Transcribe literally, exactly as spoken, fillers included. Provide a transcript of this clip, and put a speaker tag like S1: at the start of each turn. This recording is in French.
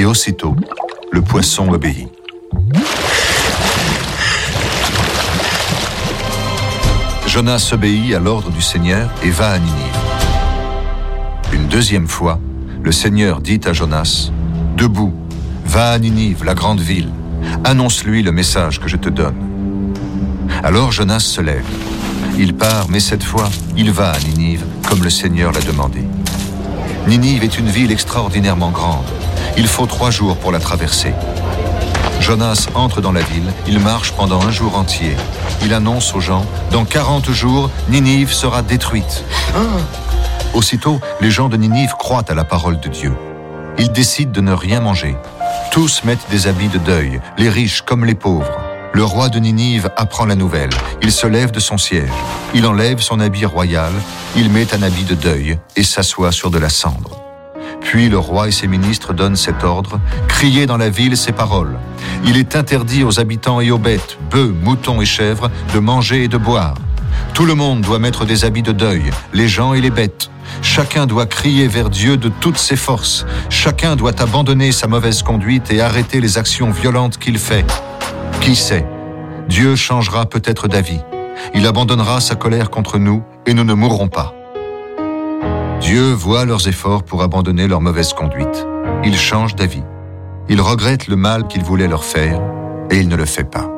S1: aussitôt, le poisson obéit. Jonas obéit à l'ordre du Seigneur et va à Ninive. Une deuxième fois, le Seigneur dit à Jonas, « Debout, va à Ninive, la grande ville, annonce-lui le message que je te donne. » Alors Jonas se lève. Il part, mais cette fois, il va à Ninive, comme le Seigneur l'a demandé. Ninive est une ville extraordinairement grande. Il faut trois jours pour la traverser. Jonas entre dans la ville, il marche pendant un jour entier. Il annonce aux gens, dans quarante jours, Ninive sera détruite. Aussitôt, les gens de Ninive croient à la parole de Dieu. Ils décident de ne rien manger. Tous mettent des habits de deuil, les riches comme les pauvres. Le roi de Ninive apprend la nouvelle. Il se lève de son siège. Il enlève son habit royal, il met un habit de deuil et s'assoit sur de la cendre. Puis le roi et ses ministres donnent cet ordre, « Criez dans la ville ces paroles. Il est interdit aux habitants et aux bêtes, bœufs, moutons et chèvres, de manger et de boire. Tout le monde doit mettre des habits de deuil, les gens et les bêtes. Chacun doit crier vers Dieu de toutes ses forces. Chacun doit abandonner sa mauvaise conduite et arrêter les actions violentes qu'il fait. Qui sait, Dieu changera peut-être d'avis. Il abandonnera sa colère contre nous et nous ne mourrons pas. » Dieu voit leurs efforts pour abandonner leur mauvaise conduite. Il change d'avis. Il regrette le mal qu'il voulait leur faire et il ne le fait pas.